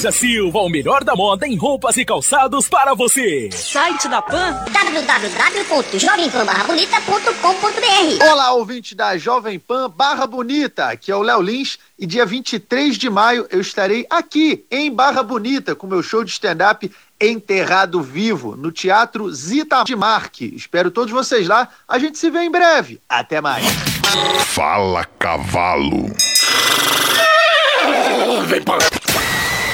Loja Silva, o melhor da moda em roupas e calçados para você. Site da Pan? www.jovempanbarrabonita.com.br. Olá, ouvinte da Jovem Pan Barra Bonita, aqui é o Léo Lins e dia 23 de maio eu estarei aqui em Barra Bonita com meu show de stand-up Enterrado Vivo, no Teatro Zita de Marque. Espero todos vocês lá, a gente se vê em breve. Até mais. Fala, cavalo. Vem pra...